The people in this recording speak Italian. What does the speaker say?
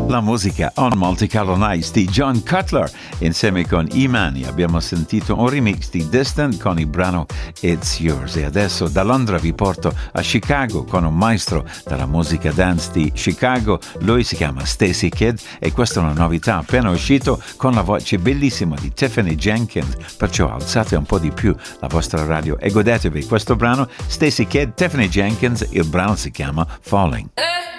La musica On Multicolor Nights di John Cutler insieme con Imani. Abbiamo sentito un remix di Distant con il brano It's Yours. E adesso da Londra vi porto a Chicago con un maestro della musica dance di Chicago. Lui si chiama Stacy Kidd e questa è una novità appena uscito con la voce bellissima di Tiffany Jenkins. Perciò alzate un po' di più la vostra radio e godetevi questo brano. Stacy Kidd, Tiffany Jenkins, il brano si chiama Falling.